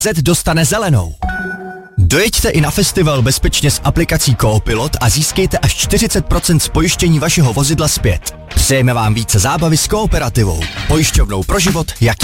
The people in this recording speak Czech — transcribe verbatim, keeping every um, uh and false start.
Z dostane zelenou. Dojeďte i na festival bezpečně s aplikací Coopilot a získejte až čtyřicet procent z pojištění vašeho vozidla zpět. Přejeme vám více zábavy s Kooperativou. Pojišťovnou pro život, jak